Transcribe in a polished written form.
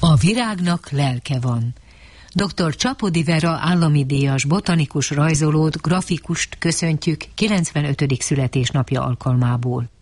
A virágnak lelke van. Dr. Csapodi Vera állami díjas botanikus rajzolót, grafikust köszöntjük 95. születésnapja alkalmából.